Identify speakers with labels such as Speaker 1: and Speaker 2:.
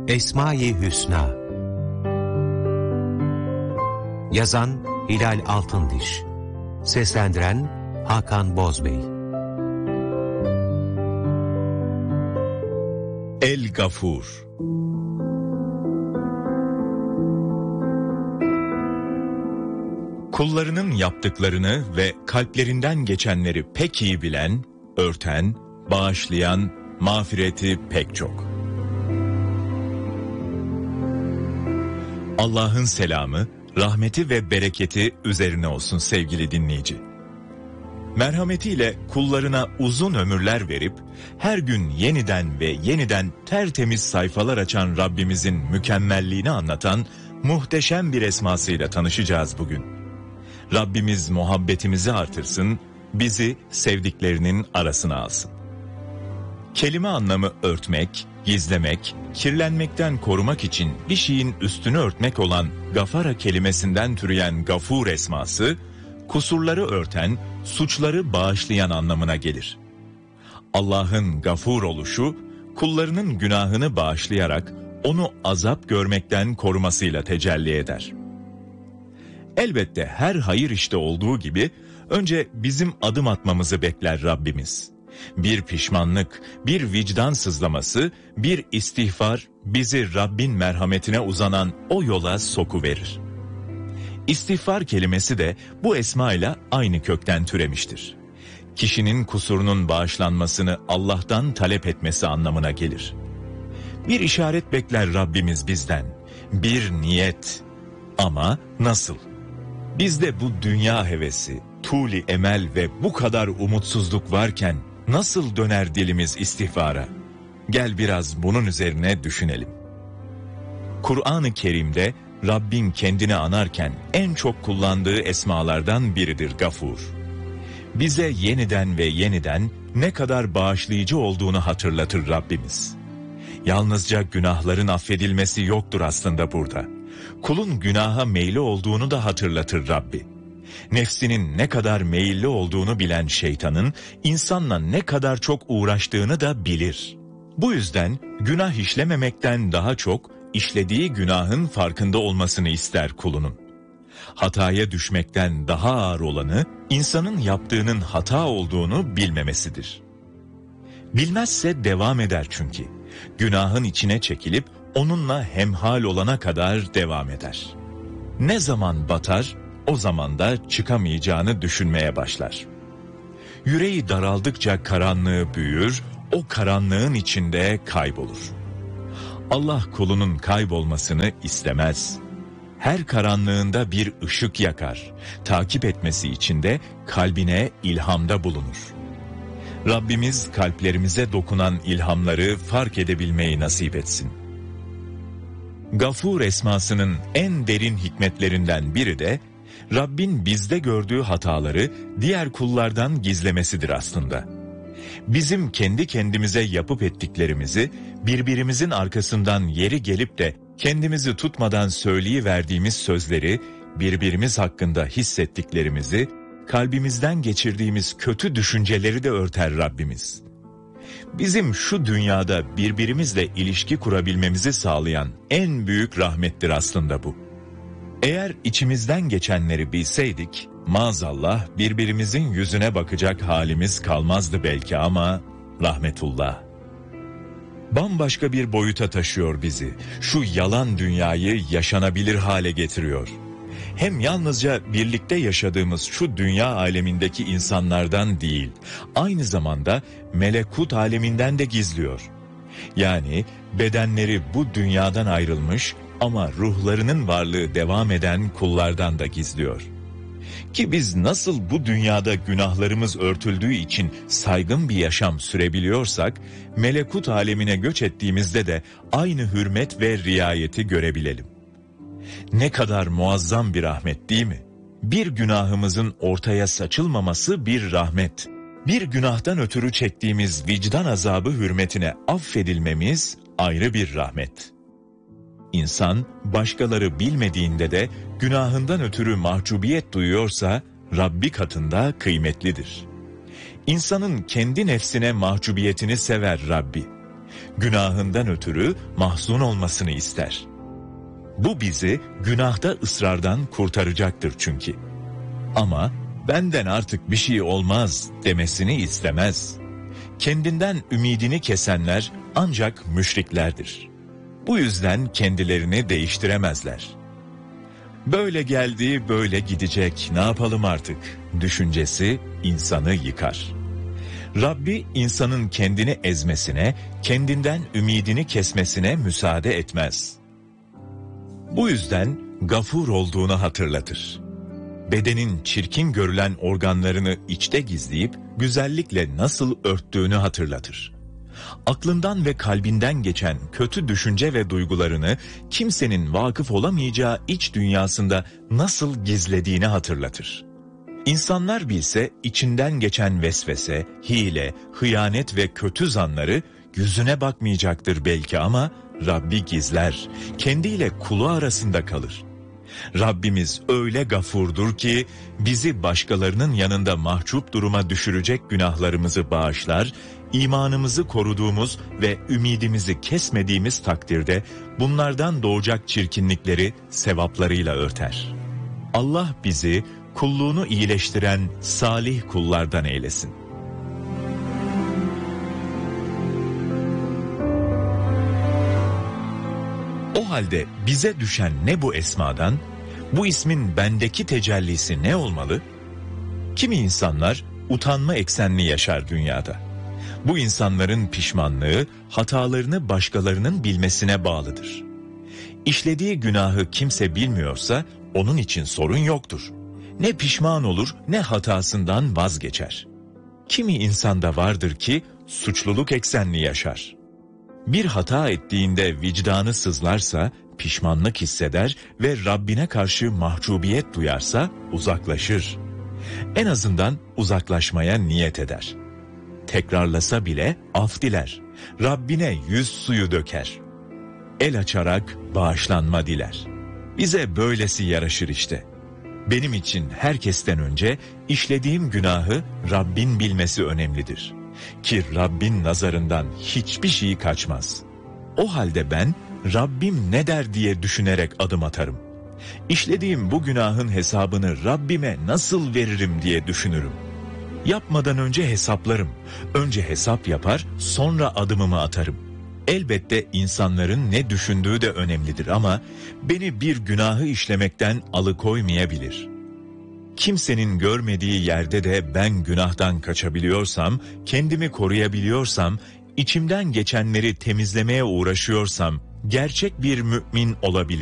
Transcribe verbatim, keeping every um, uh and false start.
Speaker 1: Esma-i Hüsna. Yazan Hilal Altındiş. Seslendiren Hakan Bozbey.
Speaker 2: El Gafur. Kullarının yaptıklarını ve kalplerinden geçenleri pek iyi bilen, örten, bağışlayan, mağfireti pek çok. Allah'ın selamı, rahmeti ve bereketi üzerine olsun sevgili dinleyici. Merhametiyle kullarına uzun ömürler verip, her gün yeniden ve yeniden tertemiz sayfalar açan Rabbimizin mükemmelliğini anlatan muhteşem bir esmasıyla tanışacağız bugün. Rabbimiz muhabbetimizi artırsın, bizi sevdiklerinin arasına alsın. Kelime anlamı örtmek, gizlemek, kirlenmekten korumak için bir şeyin üstünü örtmek olan gafara kelimesinden türeyen gafur esması, kusurları örten, suçları bağışlayan anlamına gelir. Allah'ın gafur oluşu, kullarının günahını bağışlayarak onu azap görmekten korumasıyla tecelli eder. Elbette her hayır işte olduğu gibi önce bizim adım atmamızı bekler Rabbimiz. Bir pişmanlık, bir vicdan sızlaması, bir istiğfar bizi Rabbin merhametine uzanan o yola sokuverir. İstiğfar kelimesi de bu esmayla aynı kökten türemiştir. Kişinin kusurunun bağışlanmasını Allah'tan talep etmesi anlamına gelir. Bir işaret bekler Rabbimiz bizden, bir niyet. Ama nasıl? Bizde bu dünya hevesi, tuli emel ve bu kadar umutsuzluk varken nasıl döner dilimiz istiğfara? Gel biraz bunun üzerine düşünelim. Kur'an-ı Kerim'de Rabbin kendini anarken en çok kullandığı esmalardan biridir Gafur. Bize yeniden ve yeniden ne kadar bağışlayıcı olduğunu hatırlatır Rabbimiz. Yalnızca günahların affedilmesi yoktur aslında burada. Kulun günaha meyilli olduğunu da hatırlatır Rabbi. Nefsinin ne kadar meyilli olduğunu bilen şeytanın insanla ne kadar çok uğraştığını da bilir. Bu yüzden günah işlememekten daha çok işlediği günahın farkında olmasını ister kulunun. Hataya düşmekten daha ağır olanı insanın yaptığının hata olduğunu bilmemesidir. Bilmezse devam eder çünkü. Günahın içine çekilip onunla hemhal olana kadar devam eder. Ne zaman batar, o zaman da çıkamayacağını düşünmeye başlar. Yüreği daraldıkça karanlığı büyür, o karanlığın içinde kaybolur. Allah kulunun kaybolmasını istemez. Her karanlığında bir ışık yakar. Takip etmesi için de kalbine ilhamda bulunur. Rabbimiz kalplerimize dokunan ilhamları fark edebilmeyi nasip etsin. Gafur esmasının en derin hikmetlerinden biri de Rabbin bizde gördüğü hataları diğer kullardan gizlemesidir aslında. Bizim kendi kendimize yapıp ettiklerimizi birbirimizin arkasından yeri gelip de kendimizi tutmadan söyleyiverdiğimiz sözleri, birbirimiz hakkında hissettiklerimizi, kalbimizden geçirdiğimiz kötü düşünceleri de örter Rabbimiz. Bizim şu dünyada birbirimizle ilişki kurabilmemizi sağlayan en büyük rahmettir aslında bu. Eğer içimizden geçenleri bilseydik, maazallah birbirimizin yüzüne bakacak halimiz kalmazdı belki ama rahmetullah. Bambaşka bir boyuta taşıyor bizi. Şu yalan dünyayı yaşanabilir hale getiriyor. Hem yalnızca birlikte yaşadığımız şu dünya alemindeki insanlardan değil, aynı zamanda melekut aleminden de gizliyor. Yani bedenleri bu dünyadan ayrılmış ama ruhlarının varlığı devam eden kullardan da gizliyor. Ki biz nasıl bu dünyada günahlarımız örtüldüğü için saygın bir yaşam sürebiliyorsak, melekut alemine göç ettiğimizde de aynı hürmet ve riayeti görebilelim. Ne kadar muazzam bir rahmet değil mi? Bir günahımızın ortaya saçılmaması bir rahmet. Bir günahtan ötürü çektiğimiz vicdan azabı hürmetine affedilmemiz ayrı bir rahmet. İnsan başkaları bilmediğinde de günahından ötürü mahcubiyet duyuyorsa Rabbi katında kıymetlidir. İnsanın kendi nefsine mahcubiyetini sever Rabbi. Günahından ötürü mahzun olmasını ister. Bu bizi günahta ısrardan kurtaracaktır çünkü. Ama benden artık bir şey olmaz demesini istemez. Kendinden ümidini kesenler ancak müşriklerdir. Bu yüzden kendilerini değiştiremezler. Böyle geldi, böyle gidecek, ne yapalım artık düşüncesi insanı yıkar. Rabbi insanın kendini ezmesine, kendinden ümidini kesmesine müsaade etmez. Bu yüzden gafur olduğunu hatırlatır. Bedenin çirkin görülen organlarını içte gizleyip güzellikle nasıl örttüğünü hatırlatır. Aklından ve kalbinden geçen kötü düşünce ve duygularını kimsenin vakıf olamayacağı iç dünyasında nasıl gizlediğini hatırlatır. İnsanlar bilse içinden geçen vesvese, hile, hıyanet ve kötü zanları yüzüne bakmayacaktır belki ama Rabbi gizler, kendiyle kulu arasında kalır. Rabbimiz öyle gafurdur ki bizi başkalarının yanında mahcup duruma düşürecek günahlarımızı bağışlar, imanımızı koruduğumuz ve ümidimizi kesmediğimiz takdirde bunlardan doğacak çirkinlikleri sevaplarıyla örter. Allah bizi kulluğunu iyileştiren salih kullardan eylesin. O halde bize düşen ne bu esmadan, bu ismin bendeki tecellisi ne olmalı? Kimi insanlar utanma eksenli yaşar dünyada. Bu insanların pişmanlığı hatalarını başkalarının bilmesine bağlıdır. İşlediği günahı kimse bilmiyorsa onun için sorun yoktur. Ne pişman olur ne hatasından vazgeçer. Kimi insanda vardır ki suçluluk eksenli yaşar. Bir hata ettiğinde vicdanı sızlarsa pişmanlık hisseder ve Rabbine karşı mahcubiyet duyarsa uzaklaşır. En azından uzaklaşmaya niyet eder. Tekrarlasa bile af diler. Rabbine yüz suyu döker. El açarak bağışlanma diler. Bize böylesi yaraşır işte. Benim için herkesten önce işlediğim günahı Rabbin bilmesi önemlidir. Ki Rabbin nazarından hiçbir şey kaçmaz. O halde ben Rabbim ne der diye düşünerek adım atarım. İşlediğim bu günahın hesabını Rabbime nasıl veririm diye düşünürüm. Yapmadan önce hesaplarım. Önce hesap yapar, sonra adımımı atarım. Elbette insanların ne düşündüğü de önemlidir ama beni bir günahı işlemekten alıkoymayabilir. Kimsenin görmediği yerde de ben günahtan kaçabiliyorsam, kendimi koruyabiliyorsam, içimden geçenleri temizlemeye uğraşıyorsam, gerçek bir mümin olabilirim.